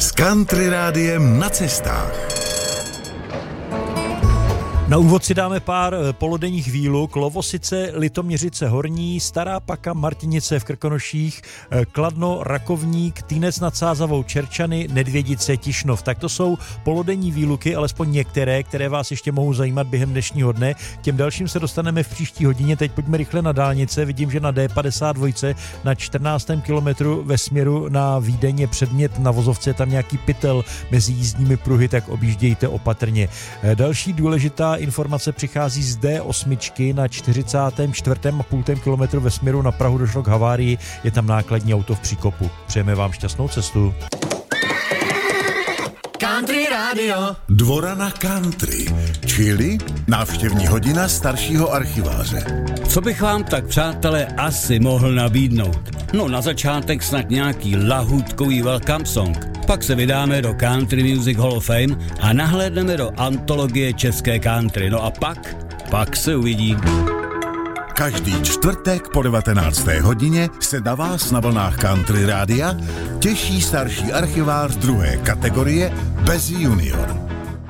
S Country Rádiem na cestách. Na úvod si dáme pár polodenních výluk. Lovosice, Litoměřice Horní, Stará Paka, Martinice v Krkonoších, Kladno, Rakovník, Týnec nad Sázavou, Čerčany, Nedvědice, Tišnov. Tak to jsou polodenní výluky, alespoň některé, které vás ještě mohou zajímat během dnešního dne. Těm dalším se dostaneme v příští hodině. Teď pojďme rychle na dálnice. Vidím, že na D52 na 14. kilometru ve směru na Vídeň je předmět na vozovce, tam nějaký pytel mezi jízdními pruhy, tak objíždějte opatrně. Další důležitá informace přichází z D8 na 44,5 kilometru ve směru na Prahu, došlo k havárii, je tam nákladní auto v příkopu. Přejeme vám šťastnou cestu. Country Radio. Dvora na country, čili návštěvní hodina staršího archiváře. Co bych vám tak, přátelé, asi mohl nabídnout? No, na začátek snad nějaký lahůdkový welcome song. Pak se vydáme do Country Music Hall of Fame a nahlédneme do antologie české country. No a pak se uvidí. Každý čtvrtek po 19. hodině se na vás na vlnách Country Rádia těší starší archivář druhé kategorie bez junior.